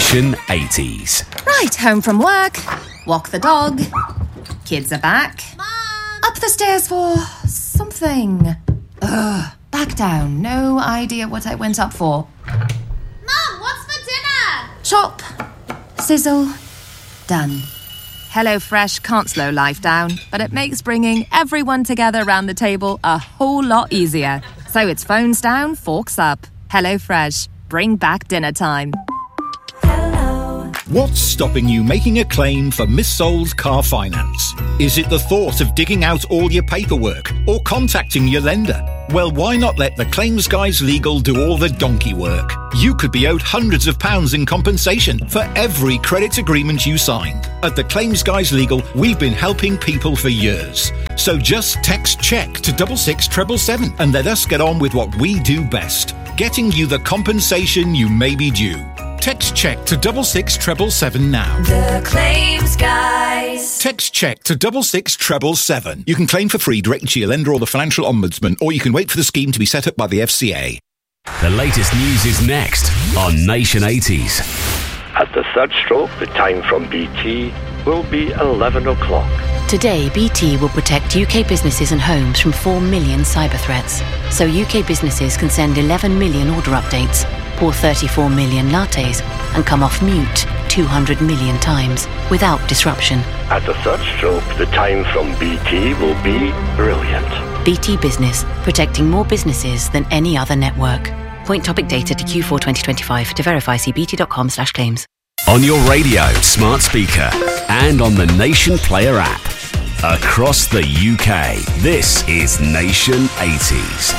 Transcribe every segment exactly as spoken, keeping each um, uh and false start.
Nation eighties. Right, home from work, walk the dog, kids are back. Mom! Up the stairs for something. Ugh, back down, no idea what I went up for. Mom, what's for dinner? Chop, sizzle, done. HelloFresh can't slow life down, but it makes bringing everyone together around the table a whole lot easier. So it's phones down, forks up. HelloFresh, bring back dinner time. What's stopping you making a claim for missold car finance? Is it the thought of digging out all your paperwork or contacting your lender? Well, why not let the Claims Guys Legal do all the donkey work? You could be owed hundreds of pounds in compensation for every credit agreement you signed. At the Claims Guys Legal, we've been helping people for years. So just text CHECK to double six treble seven and let us get on with what we do best, getting you the compensation you may be due. Text CHECK to double six treble seven now. The Claims Guys. Text CHECK to double six treble seven. You can claim for free directly to your lender or the Financial Ombudsman, or you can wait for the scheme to be set up by the F C A. The latest news is next on Nation eighties. At the third stroke, the time from B T will be eleven o'clock. Today, B T will protect U K businesses and homes from four million cyber threats. So U K businesses can send eleven million order updates, pour thirty-four million lattes, and come off mute two hundred million times without disruption. At the third stroke, the time from B T will be brilliant. B T Business, protecting more businesses than any other network. Point topic data to Q four twenty twenty-five. To verify, see bt.com slash claims. On your radio, smart speaker, and on the Nation Player app. Across the U K, this is Nation eighties.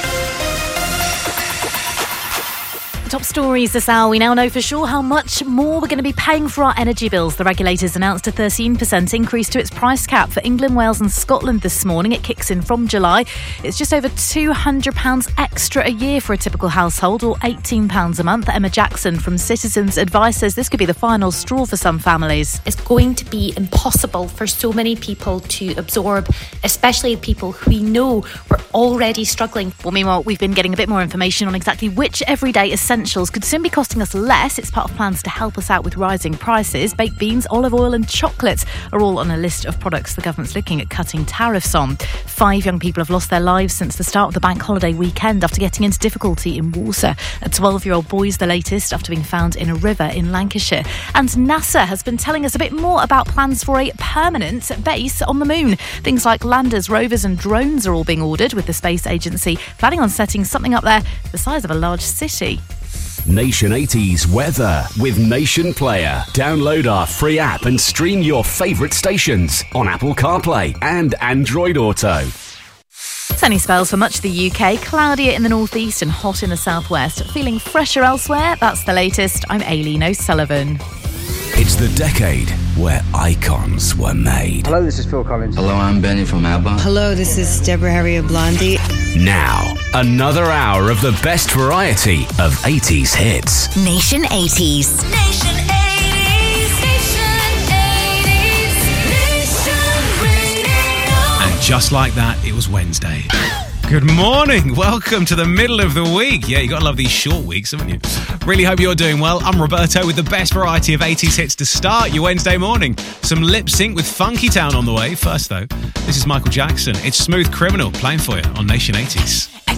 Top stories this hour. We now know for sure how much more we're going to be paying for our energy bills. The regulators announced a thirteen percent increase to its price cap for England, Wales and Scotland this morning. It kicks in from July. It's just over two hundred pounds extra a year for a typical household, or eighteen pounds a month. Emma Jackson from Citizens Advice says this could be the final straw for some families. It's going to be impossible for so many people to absorb, especially people who we know were already struggling. Well, meanwhile, we've been getting a bit more information on exactly which everyday essentials could soon be costing us less. It's part of plans to help us out with rising prices. Baked beans, olive oil and chocolate are all on a list of products the government's looking at cutting tariffs on. Five young people have lost their lives since the start of the bank holiday weekend after getting into difficulty in water. A twelve-year-old boy's the latest after being found in a river in Lancashire. And NASA has been telling us a bit more about plans for a permanent base on the moon. Things like landers, rovers and drones are all being ordered, with the space agency planning on setting something up there the size of a large city. Nation eighties weather with Nation Player. Download our free app and stream your favourite stations on Apple CarPlay and Android Auto. Sunny spells for much of the U K, cloudier in the northeast and hot in the southwest. Feeling fresher elsewhere? That's the latest. I'm Aileen O'Sullivan. It's the decade where icons were made. Hello, this is Phil Collins. Hello, I'm Benny from ABBA. Hello, this is Deborah Harry of Blondie. Now, another hour of the best variety of eighties hits. Nation eighties. Nation eighties. Nation eighties. Nation Radio. And just like that, it was Wednesday. Good morning. Welcome to the middle of the week. Yeah, you got to love these short weeks, haven't you? Really hope you're doing well. I'm Roberto with the best variety of eighties hits to start your Wednesday morning. Some lip sync with Funky Town on the way. First, though, this is Michael Jackson. It's Smooth Criminal playing for you on Nation eighties.